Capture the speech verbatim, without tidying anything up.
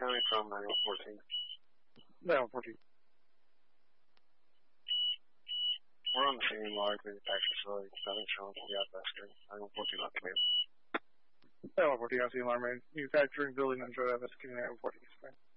County from nine one fourteen. nine one fourteen. We're on the same large manufacturing facility, Southern Shore to the Western. nine one fourteen on command. nine one fourteen, I see alarm manufacturing building under investigating nine one fourteen.